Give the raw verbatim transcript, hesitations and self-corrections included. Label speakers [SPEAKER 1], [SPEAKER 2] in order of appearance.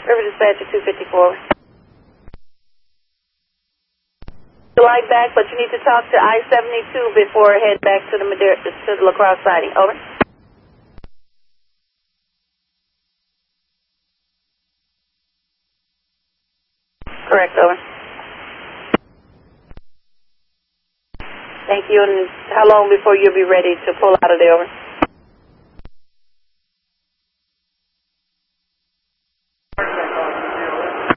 [SPEAKER 1] River Dispatcher two fifty-four. You like back, but you need to talk to I seventy-two before head back to the Madera, to the La Crosse siding. Over. Correct, over. Thank you, and how long before you'll be ready to pull out of there, over?